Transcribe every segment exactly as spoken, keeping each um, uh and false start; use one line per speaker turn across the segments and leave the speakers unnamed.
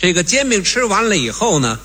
这个煎饼吃完了以后呢，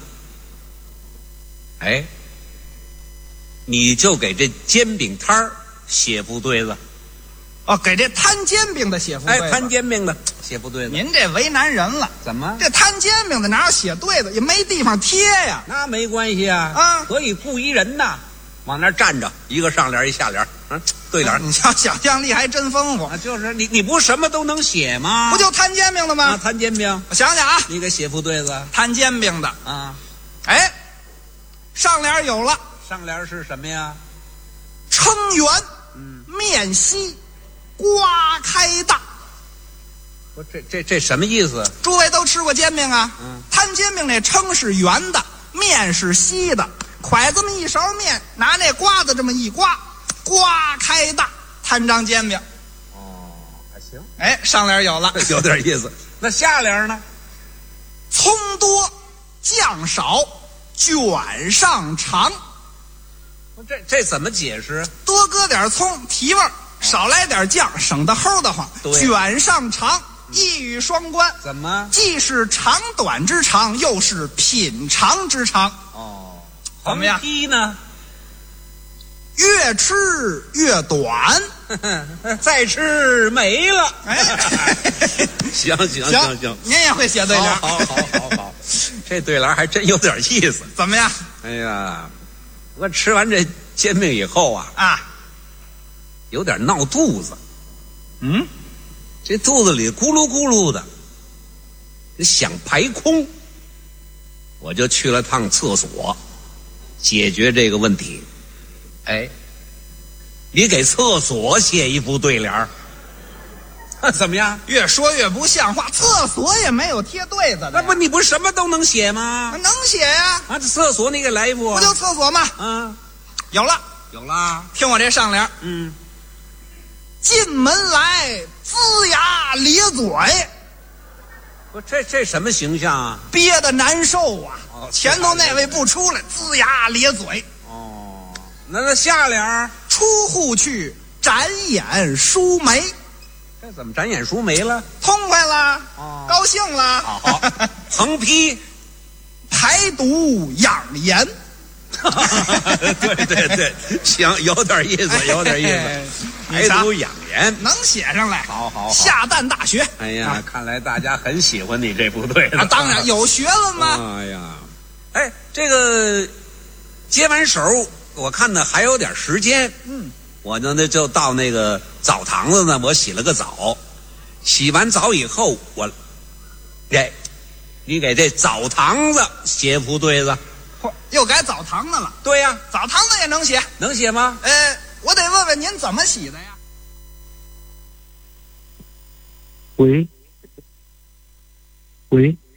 哎，你就给这煎饼摊儿写副对子。
哦，给这摊煎饼的写副对子。
哎，摊煎饼的写副对子。
您这为难人了。
怎么？
这摊煎饼的哪有写对子？也没地方贴呀。
那没关系啊，
啊，
可以雇一人呐，往那儿站着，一个上联一下联，啊，对联。
你瞧，想象力还真丰富
啊！就是你，你不什么都能写吗？
不就摊煎饼的吗？
啊，摊煎饼。
我想想啊，
你给写副对子。
摊煎饼的
啊，
哎，上联有了。
上联是什么呀？
称圆，
嗯，
面稀，瓜开大。
不，这这这什么意思？
诸位都吃过煎饼啊？
嗯，
摊煎饼那称是圆的，面是稀的，蒯这么一勺面，拿那瓜子这么一刮，瓜开大，摊张煎饼。
哦，还行。
哎，上联有了，
有点意思。那下联呢？
葱多酱少，卷上长。
这这怎么解释？
多搁点葱提味儿，少来点酱省得齁得慌。卷上长，一语双关。
怎么？
既是长短之长，又是品尝之长。
哦，
怎么样？
批呢？
越吃越短，
再吃没了。
哎，
行行行行，
您也会写对联。
好好好好好，这对联还真有点意思。
怎么样？
哎呀，我吃完这煎饼以后啊
啊，
有点闹肚子。
嗯，
这肚子里咕噜咕噜的，想排空，我就去了趟厕所，解决这个问题。哎，你给厕所写一副对联儿，怎么样？
越说越不像话，厕所也没有贴对子的。
那不你不什么都能写吗？
能写呀！
啊，这厕所你给来一副、啊，
不就厕所吗？
啊，
有了，
有了。
听我这上联，
嗯，
进门来龇牙咧嘴，
不，这这什么形象啊？
憋得难受啊！
哦、
前头那位不出来，龇牙咧嘴。
哦，那那下联
出户去展眼舒眉，
这怎么展眼舒眉了？
痛快了，
哦，
高兴了。
好，横批
排毒养颜。
对对对，行，有点意思，有点意思。排毒养颜
能写上来。
好好好，
下蛋大学。
哎呀，啊、看来大家很喜欢你这部队了。
啊，当然有学问吗？
哎呀，哎，这个接完手，我看呢还有点时间。
嗯，
我呢那就到那个澡堂子呢，我洗了个澡。洗完澡以后，我，哎，你给这澡堂子写副对子。
又改澡堂子了。
对呀、啊，
澡堂子也能写。
能写吗？
呃，我得问问您怎么洗的呀？
喂，喂。